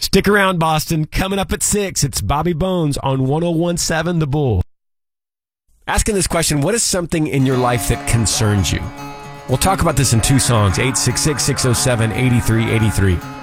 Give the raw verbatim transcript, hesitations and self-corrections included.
Stick around, Boston. Coming up at six, it's Bobby Bones on one oh one seven The Bull. Asking this question, what is something in your life that concerns you? We'll talk about this in two songs, eight six six, six oh seven, eight three eight three.